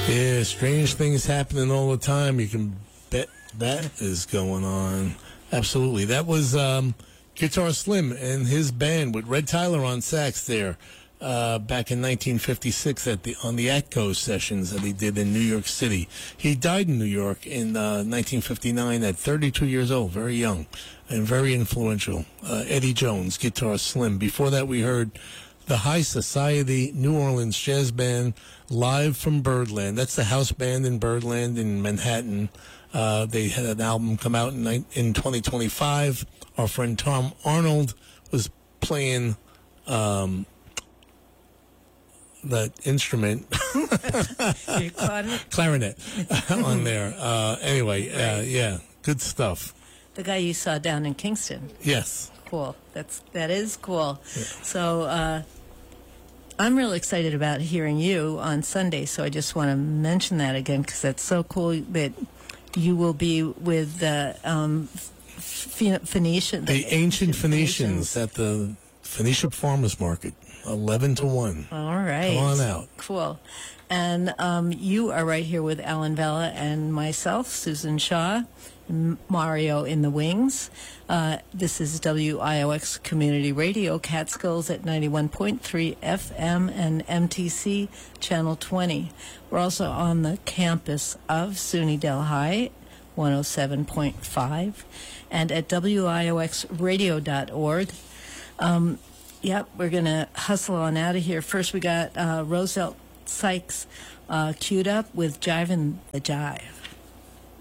Yeah, strange things happening all the time. You can bet that is going on. Absolutely. That was Guitar Slim and his band with Red Tyler on sax there back in 1956 on the ATCO sessions that he did in New York City. He died in New York in 1959 at 32 years old, very young and very influential. Eddie Jones, Guitar Slim. Before that, we heard the High Society New Orleans Jazz Band live from Birdland. That's the house band in Birdland in Manhattan. They had an album come out in 2025. Our friend Tom Arnold was playing that instrument. You caught it? Clarinet on there. Anyway, yeah, good stuff. The guy you saw down in Kingston. Yes. Cool. That is cool. Yeah. So I'm really excited about hearing you on Sunday, so I just want to mention that again because that's so cool that you will be with the Phoenician. The ancient Phoenicians at the Phoenicia Farmers Market, 11 to 1. All right. Come on out. Cool. And you are right here with Alan Vella and myself, Susan Shaw, Mario in the Wings. This is WIOX Community Radio, Catskills at 91.3 FM and MTC Channel 20. We're also on the campus of SUNY Del High, 107.5, and at WIOXradio.org. Yep, we're going to hustle on out of here. First, we got Roselle Sykes queued up with Jivin' the Jive.